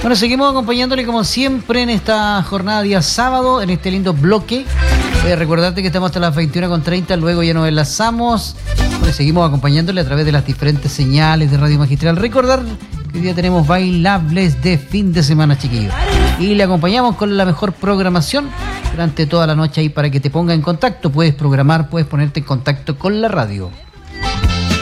Bueno, seguimos acompañándole como siempre en esta jornada día sábado, en este lindo bloque. Recordarte que estamos hasta las 21:30, luego ya nos enlazamos. Bueno, seguimos acompañándole a través de las diferentes señales de Radio Magistral. Recordar que hoy día tenemos bailables de fin de semana, chiquillos. Y le acompañamos con la mejor programación durante toda la noche ahí para que te ponga en contacto. Puedes programar, puedes ponerte en contacto con la radio.